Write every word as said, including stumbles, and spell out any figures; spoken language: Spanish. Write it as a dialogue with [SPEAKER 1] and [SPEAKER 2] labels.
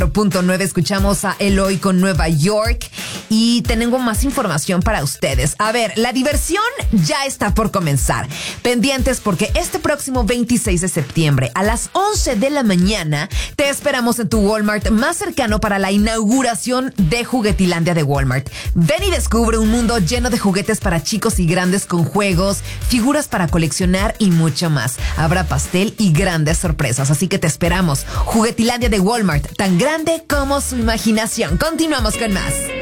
[SPEAKER 1] Punto nueve, escuchamos a Eloy con Nueva York y tenemos más información para ustedes. A ver, la diversión ya está por comenzar. Pendientes porque este próximo veintiséis de septiembre a las once de la mañana te esperamos en tu Walmart más cercano para la inauguración de Juguetilandia de Walmart. Ven y descubre un mundo lleno de juguetes para chicos y grandes con juegos, figuras para coleccionar y mucho más. Habrá pastel y grandes sorpresas, así que te esperamos. Juguetilandia de Walmart, tan grande como su imaginación. Continuamos con más.